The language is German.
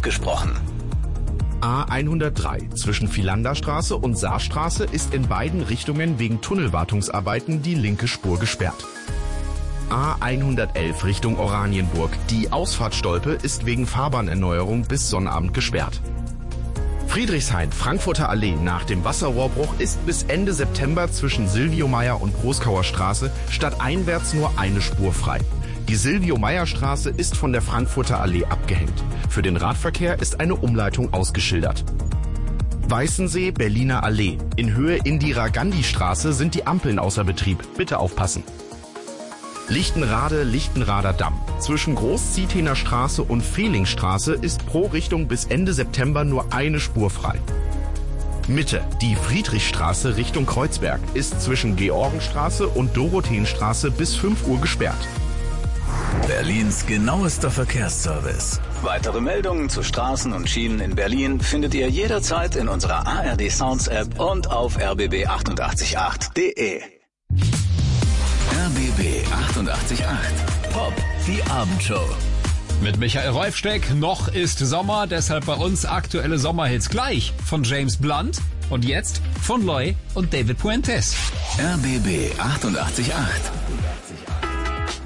abgesprochen. A103 zwischen Philanderstraße und Saarstraße ist in beiden Richtungen wegen Tunnelwartungsarbeiten die linke Spur gesperrt. A111 Richtung Oranienburg. Die Ausfahrtstolpe ist wegen Fahrbahnerneuerung bis Sonnabend gesperrt. Friedrichshain-Frankfurter Allee nach dem Wasserrohrbruch ist bis Ende September zwischen Silvio-Meyer und Großkauer Straße stadteinwärts nur eine Spur frei. Die Silvio-Meyer-Straße ist von der Frankfurter Allee abgehängt. Für den Radverkehr ist eine Umleitung ausgeschildert. Weißensee, Berliner Allee. In Höhe Indira-Gandhi-Straße sind die Ampeln außer Betrieb. Bitte aufpassen. Lichtenrade, Lichtenrader Damm. Zwischen Großzietener Straße und Fehlingstraße ist pro Richtung bis Ende September nur eine Spur frei. Mitte, die Friedrichstraße Richtung Kreuzberg ist zwischen Georgenstraße und Dorotheenstraße bis 5 Uhr gesperrt. Berlins genauester Verkehrsservice. Weitere Meldungen zu Straßen und Schienen in Berlin findet ihr jederzeit in unserer ARD Sounds App und auf rbb888.de. RBB 888 Pop, die Abendshow. Mit Michael Reufsteck. Noch ist Sommer, deshalb bei uns aktuelle Sommerhits gleich von James Blunt und jetzt von Loy und David Puentes. RBB 888.